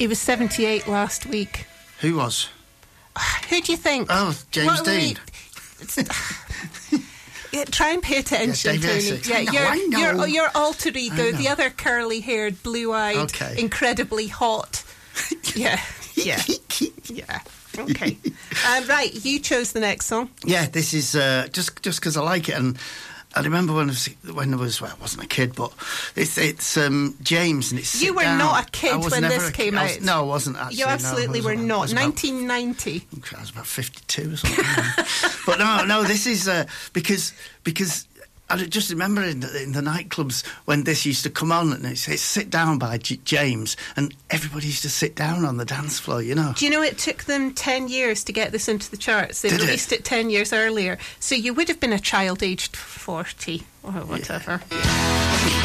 He was 78 last week. Who was? Who do you think? Oh, James Dean. Yeah, try and pay attention, Tony. I know. Your alter ego, the other curly-haired, blue-eyed, incredibly hot. Yeah. Okay. Right, you chose the next song. Yeah, this is just because I like it, and I remember when I was I wasn't a kid, but it's James, and it's You were not a kid when this came out. No, I wasn't actually. You absolutely were not. 1990. I was about 52 or something. But no, this is because I just remember in the nightclubs when this used to come on, and it's Sit Down by James, and everybody used to sit down on the dance floor, you know. Do you know it took them 10 years to get this into the charts? They released it 10 years earlier. So you would have been a child aged 40 or whatever. Yeah.